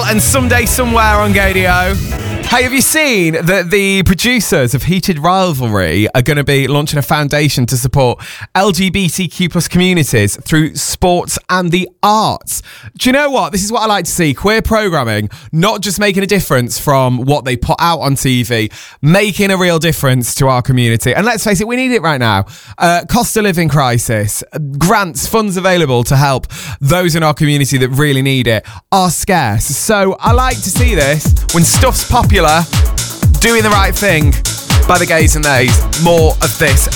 and Someday Somewhere on Gadio. Hey, have you seen that the producers of Heated Rivalry are going to be launching a foundation to support LGBTQ plus communities through sports and the arts? Do you know what? This is what I like to see. Queer programming, not just making a difference from what they put out on TV, making a real difference to our community. And let's face it, we need it right now. Cost of living crisis, grants, funds available to help those in our community that really need it are scarce. So I like to see this when stuff's popular, doing the right thing by the gays and theys. More of this